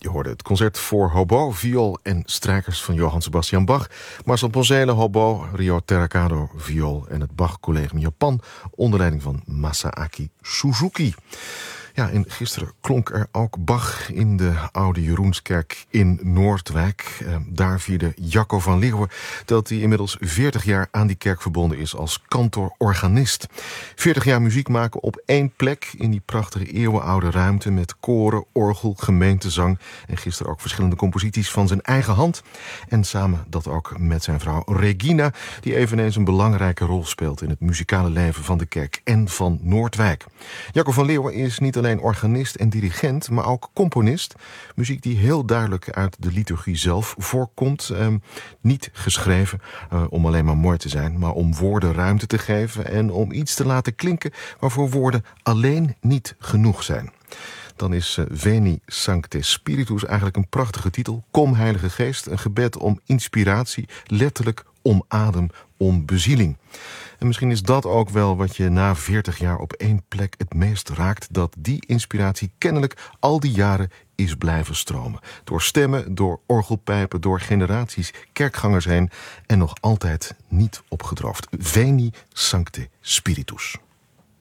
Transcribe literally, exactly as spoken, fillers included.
Je hoorde het concert voor hobo, viool en strijkers van Johann Sebastian Bach. Marcel Ponzele, hobo, Ryo Terracado, viool en het Bach-collegium Japan onder leiding van Masaaki Suzuki. Ja, en gisteren klonk er ook Bach in de Oude Jeroenskerk in Noordwijk. Eh, daar vierde Jacco van Leeuwen dat hij inmiddels veertig jaar aan die kerk verbonden is als kantor-organist. veertig jaar muziek maken op één plek in die prachtige eeuwenoude ruimte met koren, orgel, gemeentezang en gisteren ook verschillende composities van zijn eigen hand. En samen dat ook met zijn vrouw Regina, die eveneens een belangrijke rol speelt in het muzikale leven van de kerk en van Noordwijk. Jacco van Leeuwen is niet alleen organist en dirigent, maar ook componist. Muziek die heel duidelijk uit de liturgie zelf voorkomt. Eh, niet geschreven eh, om alleen maar mooi te zijn, maar om woorden ruimte te geven en om iets te laten klinken waarvoor woorden alleen niet genoeg zijn. Dan is uh, Veni Sancte Spiritus eigenlijk een prachtige titel. Kom Heilige Geest, een gebed om inspiratie, letterlijk om adem, om bezieling. En misschien is dat ook wel wat je na veertig jaar op één plek het meest raakt, dat die inspiratie kennelijk al die jaren is blijven stromen. Door stemmen, door orgelpijpen, door generaties kerkgangers heen en nog altijd niet opgedroogd. Veni Sancte Spiritus.